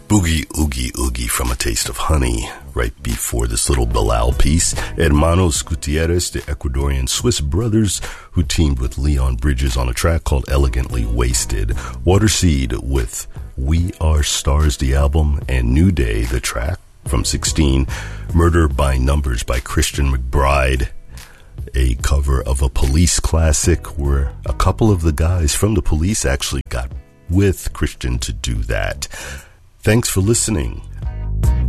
Boogie Oogie Oogie from A Taste of Honey. Right before this little Bilal piece, Hermanos Gutierrez, the Ecuadorian Swiss brothers who teamed with Leon Bridges on a track called Elegantly Wasted. Waterseed with We Are Stars, the album, and New Day, the track from 16. Murder by Numbers by Christian McBride, a cover of a Police classic where a couple of the guys from the Police actually got with Christian to do that. Thanks for listening.